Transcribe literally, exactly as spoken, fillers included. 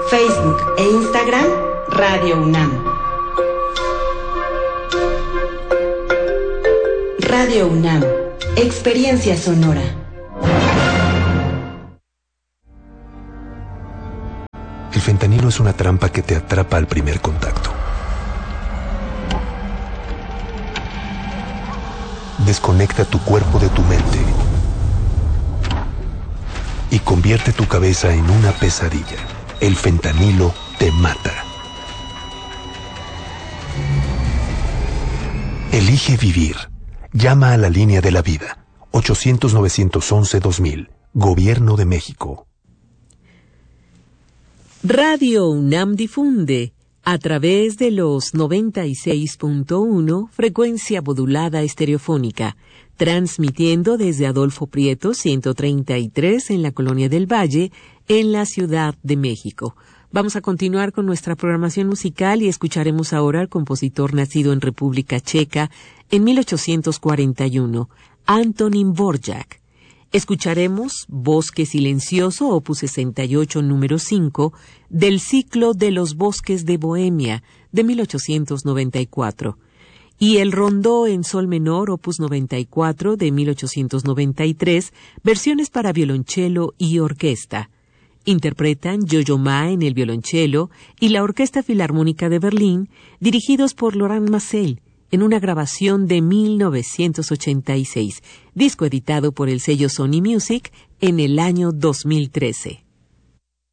Facebook e Instagram, Radio UNAM. Radio UNAM, experiencia sonora. El fentanilo es una trampa que te atrapa al primer contacto. Desconecta tu cuerpo de tu mente y convierte tu cabeza en una pesadilla. El fentanilo te mata. Elige vivir. Llama a la línea de la vida. ochocientos, novecientos once, dos mil. Gobierno de México. Radio UNAM difunde a través de los noventa y seis punto uno, frecuencia modulada estereofónica, transmitiendo desde Adolfo Prieto ciento treinta y tres en la Colonia del Valle, en la Ciudad de México. Vamos a continuar con nuestra programación musical y escucharemos ahora al compositor nacido en República Checa en mil ochocientos cuarenta y uno, Antonín Dvořák. Escucharemos Bosque Silencioso, opus sesenta y ocho, número cinco, del ciclo de los Bosques de Bohemia, de mil ochocientos noventa y cuatro. Y el Rondó en Sol menor, opus noventa y cuatro, de mil ochocientos noventa y tres, versiones para violonchelo y orquesta. Interpretan Yo-Yo Ma en el violonchelo y la Orquesta Filarmónica de Berlín, dirigidos por Laurent Massel, en una grabación de mil novecientos ochenta y seis, disco editado por el sello Sony Music en el año dos mil trece.